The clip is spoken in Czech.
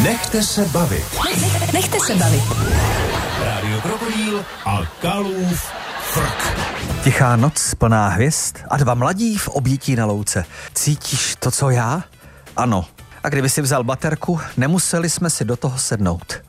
Nechte se bavit. Nechte se bavit. Rádio Krokodýl a Kalův frk. Tichá noc plná hvězd a dva mladí v objetí na louce. Cítíš to, co já? Ano. A kdyby si vzal baterku, nemuseli jsme si do toho sednout.